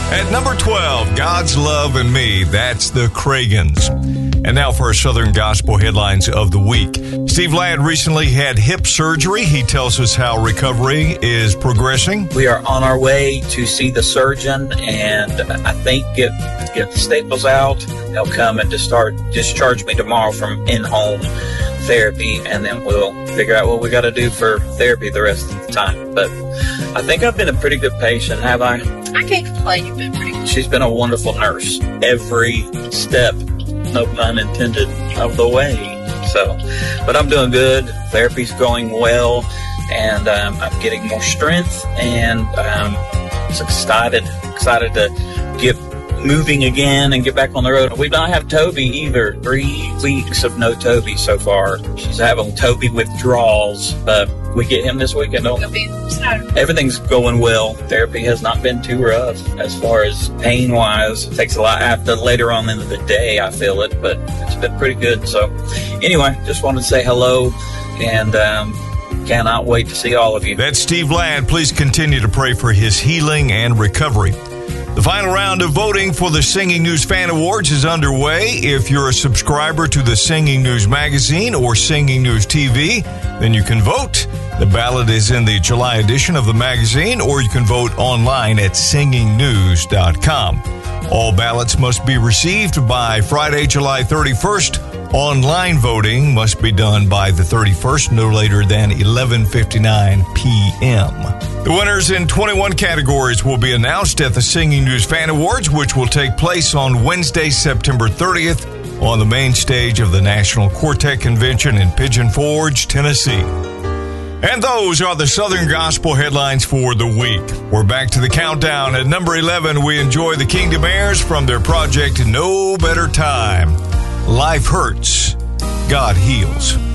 At number 12, God's Love and Me. That's the Cragans. And now for our Southern Gospel headlines of the week. Steve Ladd recently had hip surgery. He tells us how recovery is progressing. We are on our way to see the surgeon and I think get the staples out. They'll come and discharge me tomorrow from in-home therapy, and then we'll figure out what we got to do for therapy the rest of the time. But I think I've been a pretty good patient, have I? I can't complain. You've been pretty good. She's been a wonderful nurse every step, no pun intended, of the way. So, but I'm doing good. Therapy's going well, and I'm getting more strength, and I'm just excited to get moving again and get back on the road. We don't have Toby either. 3 weeks of no Toby so far. She's having Toby withdrawals, but we get him this weekend. Everything's going well. Therapy has not been too rough as far as pain-wise. It takes a lot after later on in the day, I feel it, but it's been pretty good. So anyway, just wanted to say hello and cannot wait to see all of you. That's Steve Ladd. Please continue to pray for his healing and recovery. The final round of voting for the Singing News Fan Awards is underway. If you're a subscriber to the Singing News Magazine or Singing News TV, then you can vote. The ballot is in the July edition of the magazine, or you can vote online at singingnews.com. All ballots must be received by Friday, July 31st. Online voting must be done by the 31st, no later than 11:59 p.m. The winners in 21 categories will be announced at the Singing News Fan Awards, which will take place on Wednesday, September 30th on the main stage of the National Quartet Convention in Pigeon Forge, Tennessee. And those are the Southern Gospel headlines for the week. We're back to the countdown. At number 11, we enjoy the Kingdom Heirs from their project No Better Time. Life hurts, God heals.